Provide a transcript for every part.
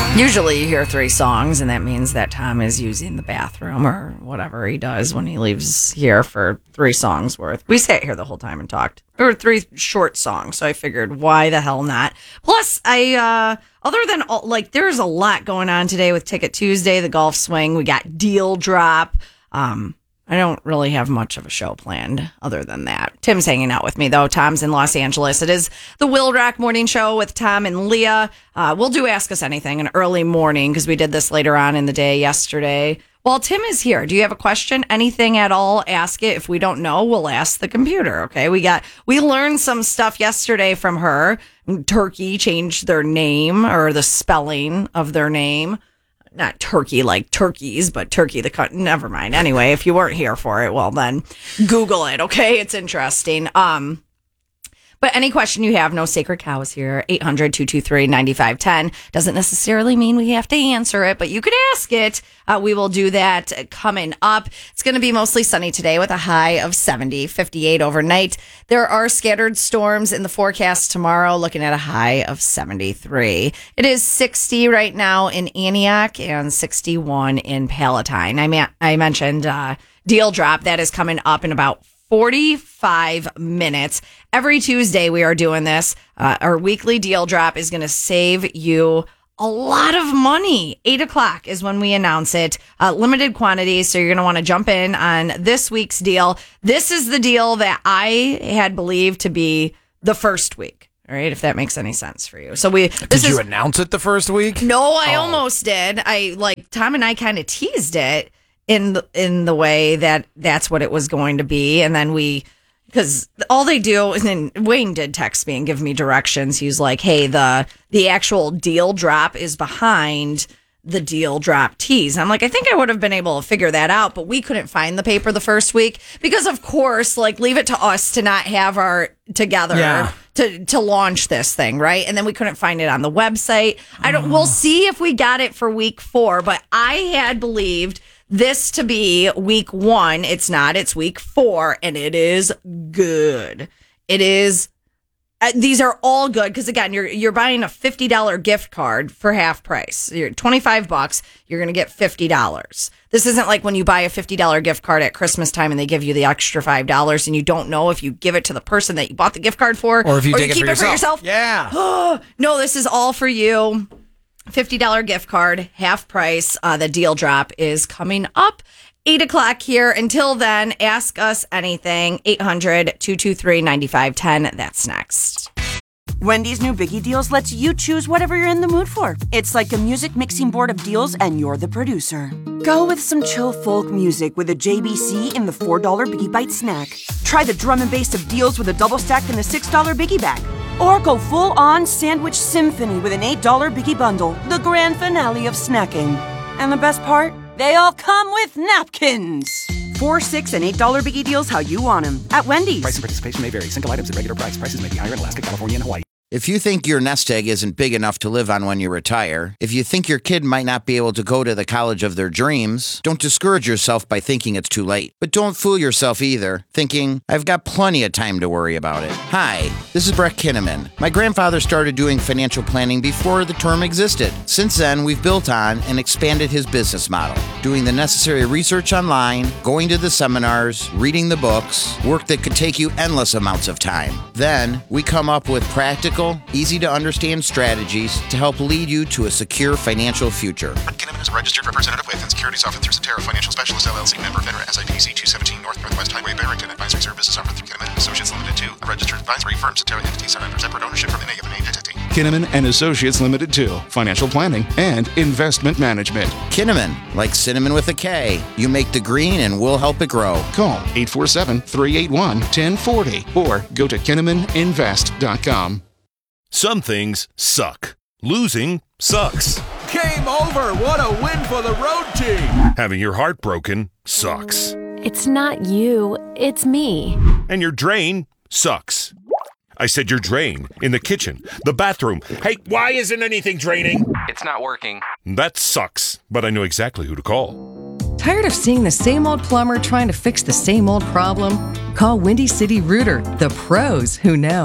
Usually you hear 3 songs, and that means that Tom is using the bathroom or whatever he does when he leaves here for 3 songs worth. We sat here the whole time and talked. There were 3 short songs, so I figured, why the hell not? Plus, other than, there's a lot going on today with Ticket Tuesday, the golf swing. We got Deal Drop. I don't really have much of a show planned other than that. Tim's hanging out with me, though. Tom's in Los Angeles. It is the Will Rock Morning Show with Tom and Leah. We'll do Ask Us Anything an early morning because we did this later on in the day yesterday. While Tim is here, do you have a question? Anything at all? Ask it. If we don't know, we'll ask the computer, okay? We learned some stuff yesterday from her. Turkey changed their name or the spelling of their name. Not turkey like turkeys, but turkey the cut. Never mind. Anyway, if you weren't here for it, well then Google it. Okay, it's interesting. But any question you have, no sacred cows here. 800-223-9510 doesn't necessarily mean we have to answer it, but you could ask it. We will do that coming up. It's going to be mostly sunny today with a high of 70, 58 overnight. There are scattered storms in the forecast tomorrow, looking at a high of 73. It is 60 right now in Antioch and 61 in Palatine. I mentioned Deal Drop. That is coming up in about 45 minutes. Every Tuesday we are doing this. Our weekly Deal Drop is going to save you a lot of money. 8 o'clock is when we announce it. Limited quantities, so you're going to want to jump in on this week's deal. This is the deal that I had believed to be the first week. All right, if that makes any sense for you. So Did you announce it the first week? No, I almost did. Tom and I kind of teased it in the way that that's what it was going to be. And then because all they do, and Wayne did text me and give me directions. He was like, hey, the actual Deal Drop is behind the Deal Drop tease. I'm like, I think I would have been able to figure that out, but we couldn't find the paper the first week because, of course, leave it to us to not have our together to launch this thing, right? And then we couldn't find it on the website. We'll see if we got it for week 4, but I had believed this to be week 1. It's not. It's week 4, and it is good. It is. These are all good because, again, you're buying a $50 gift card for half price. You're $25. You're going to get $50. This isn't like when you buy a $50 gift card at Christmas time and they give you the extra $5 and you don't know if you give it to the person that you bought the gift card for or if you take keep it for yourself. Yeah. No, this is all for you. $50 gift card, half price. The Deal Drop is coming up 8 o'clock here. Until then, ask us anything. 800-223-9510. That's next. Wendy's new Biggie Deals lets you choose whatever you're in the mood for. It's like a music mixing board of deals, and you're the producer. Go with some chill folk music with a JBC in the $4 Biggie Bite snack. Try the drum and bass of deals with a double stack in the $6 Biggie Bag. Or go full-on sandwich symphony with an $8 Biggie Bundle, the grand finale of snacking. And the best part? They all come with napkins. $4, $6, and $8 Biggie Deals how you want them at Wendy's. Price and participation may vary. Single items at regular price. Prices may be higher in Alaska, California, and Hawaii. If you think your nest egg isn't big enough to live on when you retire, if you think your kid might not be able to go to the college of their dreams, don't discourage yourself by thinking it's too late. But don't fool yourself either, thinking, I've got plenty of time to worry about it. Hi, this is Brett Kinnaman. My grandfather started doing financial planning before the term existed. Since then, we've built on and expanded his business model, doing the necessary research online, going to the seminars, reading the books, work that could take you endless amounts of time. Then, we come up with practical, easy-to-understand strategies to help lead you to a secure financial future. Kinnaman is a registered representative with and securities offered through Cetera Financial Specialists LLC, member FINRA, SIPC 217 Northwest Highway, Barrington. Advisory services offered through Kinnaman Associates Limited 2, a registered advisory firm. Cetera entities are under separate ownership from any of an entity. Kinnaman and Associates Limited 2, financial planning and investment management. Kinnaman, like cinnamon with a K. You make the green and we'll help it grow. Call 847-381-1040 or go to KinnamanInvest.com. Some things suck. Losing sucks. Game over! What a win for the road team! Having your heart broken sucks. It's not you, it's me. And your drain sucks. I said your drain. In the kitchen. The bathroom. Hey, why isn't anything draining? It's not working. That sucks, but I know exactly who to call. Tired of seeing the same old plumber trying to fix the same old problem? Call Windy City Rooter, the pros who know.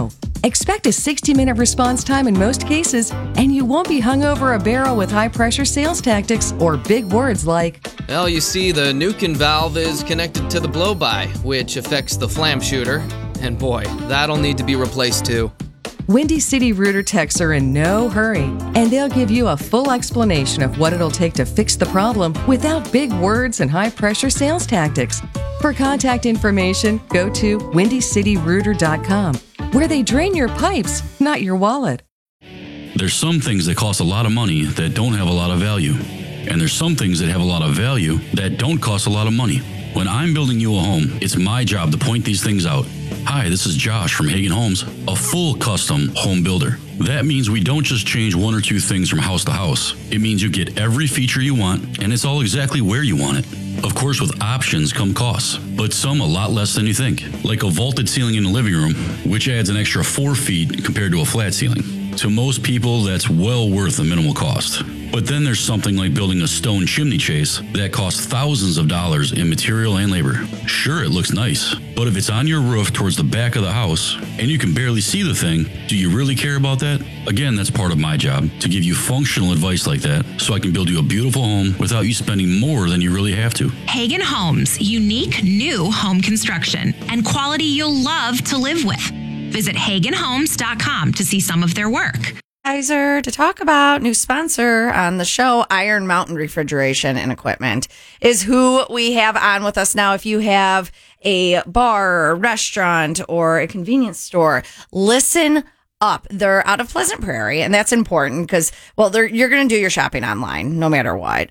Expect a 60-minute response time in most cases, and you won't be hung over a barrel with high-pressure sales tactics or big words like, well, you see, the Nukin valve is connected to the blow-by, which affects the flam shooter. And boy, that'll need to be replaced too. Windy City Rooter techs are in no hurry, and they'll give you a full explanation of what it'll take to fix the problem without big words and high-pressure sales tactics. For contact information, go to windycityrooter.com, where they drain your pipes, not your wallet. There's some things that cost a lot of money that don't have a lot of value. And there's some things that have a lot of value that don't cost a lot of money. When I'm building you a home, it's my job to point these things out. Hi, this is Josh from Hagen Homes, a full custom home builder. That means we don't just change one or two things from house to house. It means you get every feature you want, and it's all exactly where you want it. Of course, with options come costs, but some a lot less than you think. Like a vaulted ceiling in the living room, which adds an extra 4 feet compared to a flat ceiling. To most people, that's well worth the minimal cost. But then there's something like building a stone chimney chase that costs thousands of dollars in material and labor. Sure, it looks nice, but if it's on your roof towards the back of the house and you can barely see the thing, do you really care about that? Again, that's part of my job, to give you functional advice like that so I can build you a beautiful home without you spending more than you really have to. Hagen Homes, unique new home construction and quality you'll love to live with. Visit HagenHomes.com to see some of their work. To talk about new sponsor on the show, Iron Mountain Refrigeration and Equipment is who we have on with us now. If you have a bar, or a restaurant, or a convenience store, listen up. They're out of Pleasant Prairie, and that's important because, well, you're going to do your shopping online no matter what.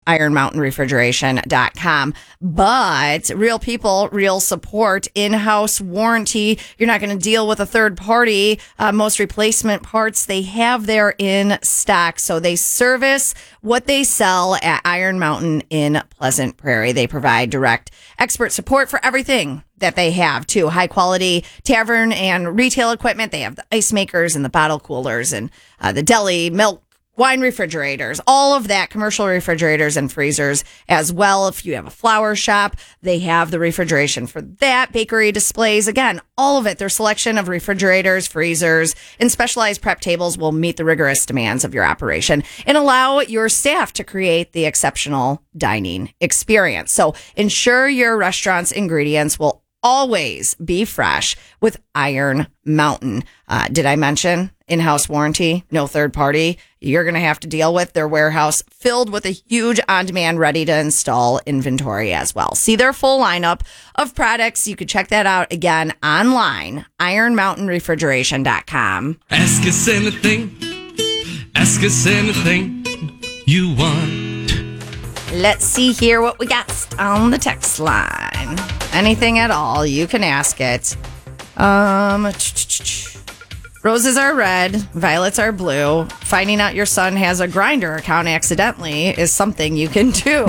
IronMountainRefrigeration.com. But real people, real support, in-house warranty. You're not going to deal with a third party. Most replacement parts they have there in stock. So they service what they sell at Iron Mountain in Pleasant Prairie. They provide direct expert support for everything that they have too. High quality tavern and retail equipment. They have the ice makers and the bottle coolers and the deli, milk, wine refrigerators, all of that, commercial refrigerators and freezers as well. If you have a flower shop, they have the refrigeration for that. Bakery displays, again, all of it. Their selection of refrigerators, freezers, and specialized prep tables will meet the rigorous demands of your operation and allow your staff to create the exceptional dining experience. So ensure your restaurant's ingredients will always be fresh with Iron Mountain. Did I mention in-house warranty? No third party. You're going to have to deal with their warehouse filled with a huge on-demand, ready-to-install inventory as well. See their full lineup of products. You can check that out again online, ironmountainrefrigeration.com. Ask us anything you want. Let's see here what we got on the text line. Anything at all, you can ask it. Roses are red, violets are blue. Finding out your son has a Grindr account accidentally is something you can do.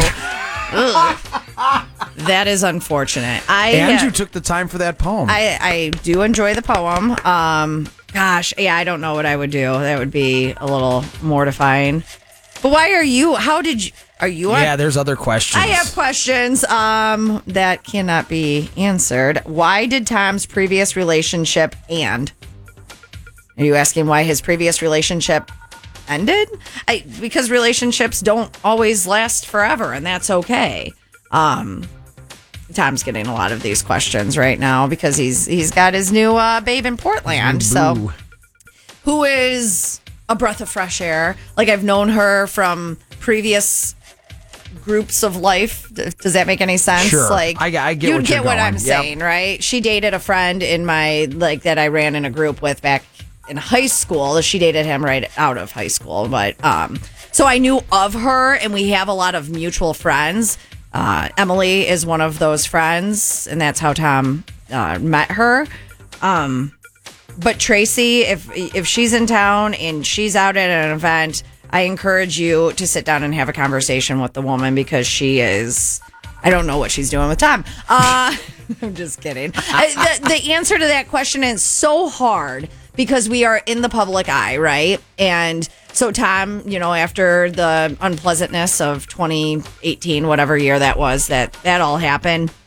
That is unfortunate. You took the time for that poem. I do enjoy the poem. Gosh, yeah, I don't know what I would do. That would be a little mortifying. But why are you? Are you on? Yeah, there's other questions. I have questions that cannot be answered. Why did Tom's previous relationship end? Are you asking why his previous relationship ended? Because relationships don't always last forever, and that's okay. Tom's getting a lot of these questions right now because he's got his new babe in Portland. So, who is a breath of fresh air? Like, I've known her from previous groups of life. Does that make any sense? Sure. Like, I get you what get you're what going. I'm saying, right? She dated a friend in my, that I ran in a group with back in high school. She dated him right out of high school. But, so I knew of her, and we have a lot of mutual friends. Emily is one of those friends, and that's how Tom met her. But Tracy, if she's in town and she's out at an event, I encourage you to sit down and have a conversation with the woman because she is, I don't know what she's doing with Tom. I'm just kidding. The answer to that question is so hard because we are in the public eye, right? And so Tom, after the unpleasantness of 2018, whatever year that was, that all happened,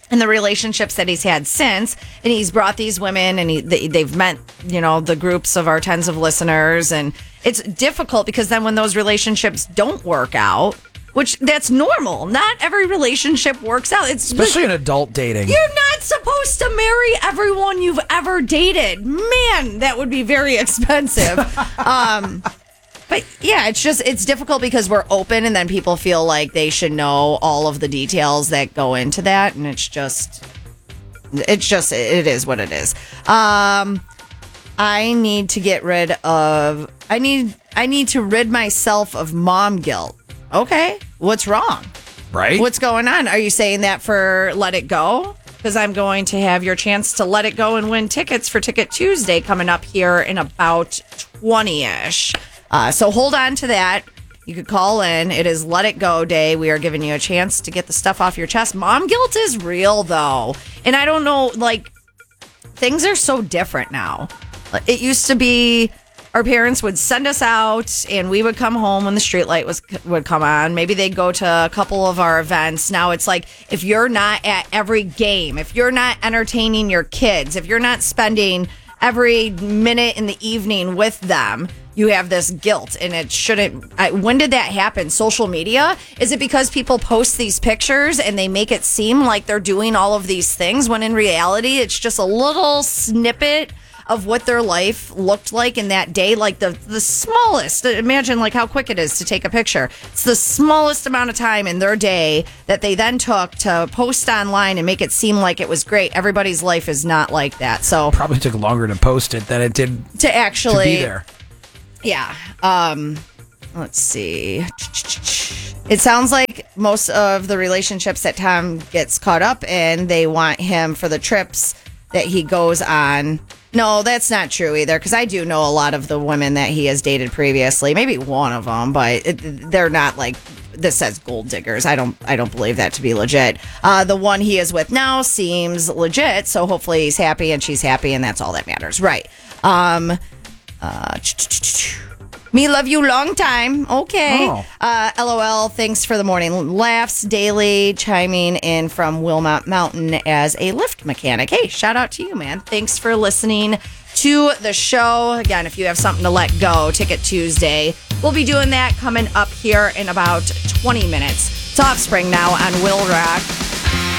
and the relationships that he's had since. And he's brought these women, and they've met, the groups of our tens of listeners. And it's difficult because then when those relationships don't work out, which that's normal. Not every relationship works out. It's especially in adult dating. You're not supposed to marry everyone you've ever dated. Man, that would be very expensive. But yeah, it's difficult because we're open, and then people feel like they should know all of the details that go into that, and it is what it is. I need to rid myself of mom guilt. Okay, what's wrong? Right? What's going on? Are you saying that for Let It Go? Because I'm going to have your chance to let it go and win tickets for Ticket Tuesday coming up here in about 20-ish. So hold on to that. You could call in. It is Let It Go Day. We are giving you a chance to get the stuff off your chest. Mom guilt is real, though. And I don't know, things are so different now. It used to be our parents would send us out, and we would come home when the streetlight would come on. Maybe they'd go to a couple of our events. Now it's like, if you're not at every game, if you're not entertaining your kids, if you're not spending every minute in the evening with them, you have this guilt, and it shouldn't. When did that happen? Social media? Is it because people post these pictures and they make it seem like they're doing all of these things when in reality it's just a little snippet of what their life looked like in that day? Like the smallest, imagine how quick it is to take a picture. It's the smallest amount of time in their day that they then took to post online and make it seem like it was great. Everybody's life is not like that. So probably took longer to post it than it did to actually be there. Yeah. Let's see. It sounds like most of the relationships that Tom gets caught up in, they want him for the trips that he goes on. No, that's not true either, because I do know a lot of the women that he has dated previously. Maybe one of them, but they're not this says gold diggers. I don't believe that to be legit. The one he is with now seems legit, so hopefully he's happy and she's happy, and that's all that matters. Right. Me love you long time. Okay. Oh. LOL. Thanks for the morning laughs daily. Chiming in from Wilmot Mountain as a lift mechanic. Hey, shout out to you, man. Thanks for listening to the show. Again, if you have something to let go, Ticket Tuesday. We'll be doing that coming up here in about 20 minutes. It's Offspring now on Will Rock.